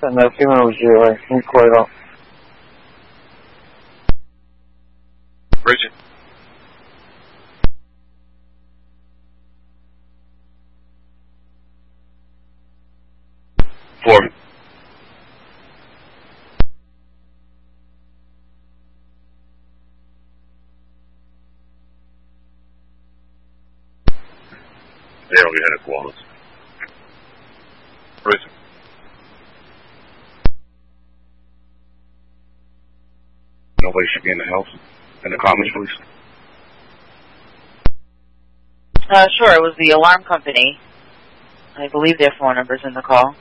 nel film uscire in quello. Bridget. Four. They only had a Koalas. Bridget. Nobody should be in the house. In the comments, please. Sure, it was the alarm company. I believe their phone number's in the call.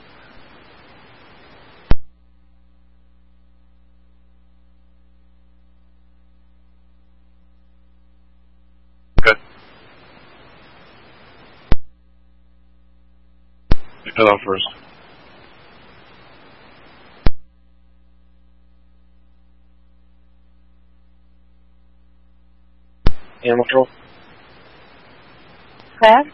Good. You fill out first. Animal control. Class?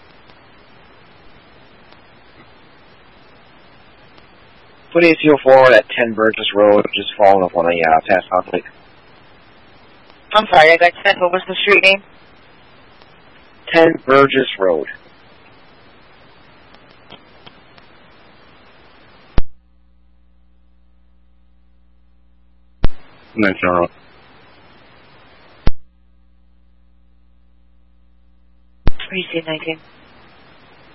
Put ACO forward at 10 Burgess Road, just following up on a past conflict. I'm sorry, I got sent. What was the street name? 10 Burgess Road. And then turn 3C19.